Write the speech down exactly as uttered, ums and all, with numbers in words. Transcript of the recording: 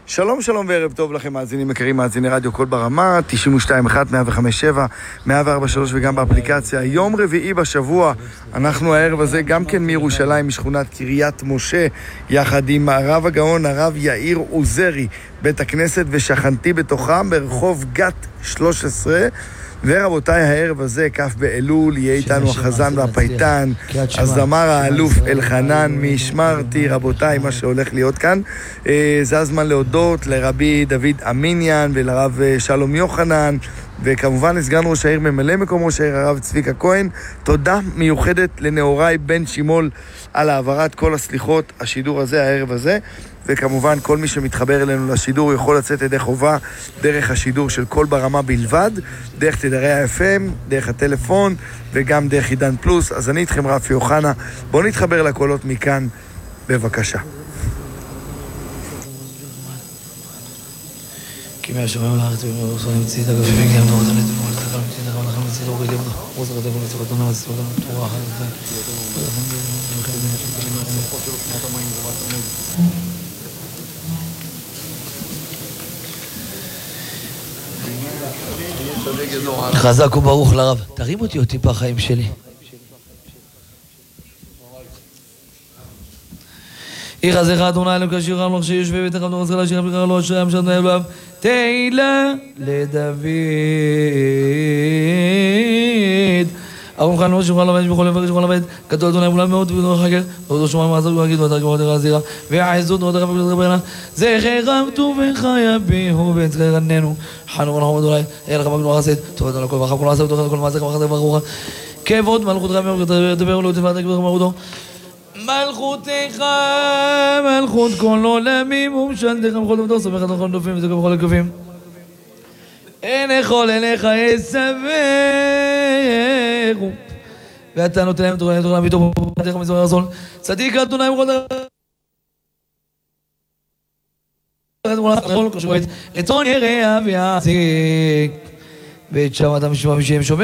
שלום שלום וערב טוב לכם מאזינים יקרים, מאזיני רדיו קול ברמה תשעים ושתיים אחת, מאה וחמש שבע, מאה וארבע שלוש וגם באפליקציה. יום רביעי בשבוע, אנחנו הערב הזה גם כן מירושלים, משכונת קריית משה, יחד עם הרב הגאון הרב יאיר עוזרי, בית הכנסת ושכנתי בתוכם ברחוב גת שלוש עשרה. ורבותיי, הערב הזה, כף באלול, יהיה איתנו החזן והפייטן, הזמר האלוף אלחנן משמרתי. רבותיי, מה שהולך להיות כאן, זה הזמן להודות לרבי דוד אמיניאן ולרב שלום יוחנן, וכמובן לסגן ראש העיר, ממלא מקום ראש העיר, הרב צביקה כהן. תודה מיוחדת לנאורי בן שימול על העברת כל הסליחות השידור הזה, הערב הזה. וכמובן כל מי שמתחבר אלינו לשידור יכול לצאת ידי חובה דרך השידור של קול ברמה בלבד, דרך תדרי ה-אף אם, דרך הטלפון וגם דרך עידן פלוס. אז אני איתכם רפי אוחנה, בואו נתחבר לקולות מכאן, בבקשה. כי מהשומעים לארץ ובמרסונים מציאת אגב שבגלל דורות הנית ומולת הקל מציאת אגב לכם מציאת אורי גבדה עוזר הדגול מצוות עונה מציאת אגב תורה אחת וחיים חזק וברוך לרב. תרים אותי אותי בחיים שלי. יחזך אדוני אלוהינו כשיר המלך שיושב בביתך ותחזק לשיר בקרא לו אשרי המשרת אלוהיו. תהילה לדוד. ארום חן לא שולחן לבית בכל לבקש בכל לבית גדול אדוני מולם מאוד ודור חקר ועודו שומע מעזר ולהגיד ואתה גמור דרך הזירה והעזות ועוד הרב וקדוש רבנה זכר רב טובך יביהו ויצחר עננו חנו ונחום אדוני אל לך בגנוע חסד טוב אדוני כל וחב כל מעשה ותוכל כל מעשה כמחת וברוכה כבוד מלכות רב יום ותדבר ולא תפעת כבוד מרודו מלכותך מלכות כל עולמים ומשלתך בכל דבדור סומך את כל דופים וזכה בכל הקפים אין יכול אליך יסבך ואתה נותן להם תורה לתורה ביתו ובתך מזמור הרסון צדיק אדוני ובכל דבר רצון יראה ויעסיק ואת שם אתה משמע משהם שומר